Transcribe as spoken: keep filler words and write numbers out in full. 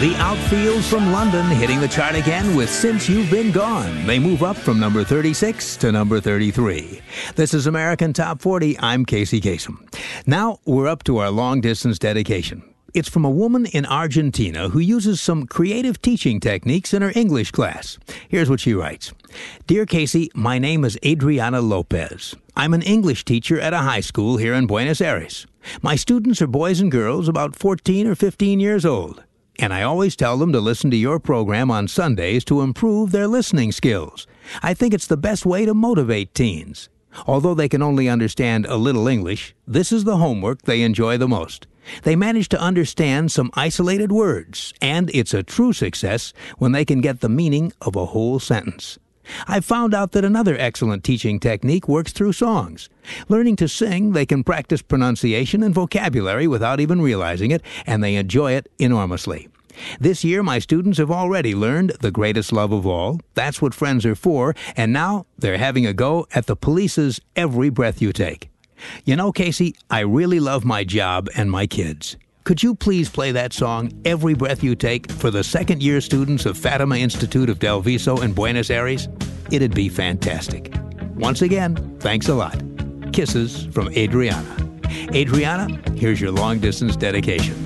The Outfields from London hitting the chart again with Since You've Been Gone. They move up from number thirty-six to number thirty-three. This is American Top forty. I'm Casey Kasem. Now we're up to our long-distance dedication. It's from a woman in Argentina who uses some creative teaching techniques in her English class. Here's what she writes. Dear Casey, my name is Adriana Lopez. I'm an English teacher at a high school here in Buenos Aires. My students are boys and girls about fourteen or fifteen years old. And I always tell them to listen to your program on Sundays to improve their listening skills. I think it's the best way to motivate teens. Although they can only understand a little English, this is the homework they enjoy the most. They manage to understand some isolated words, and it's a true success when they can get the meaning of a whole sentence. I've found out that another excellent teaching technique works through songs. Learning to sing, they can practice pronunciation and vocabulary without even realizing it, and they enjoy it enormously. This year, my students have already learned The Greatest Love of All, That's What Friends Are For, and now they're having a go at the Police's Every Breath You Take. You know, Casey, I really love my job and my kids. Could you please play that song, Every Breath You Take, for the second-year students of Fatima Institute of Del Viso in Buenos Aires? It'd be fantastic. Once again, thanks a lot. Kisses from Adriana. Adriana, here's your long-distance dedication.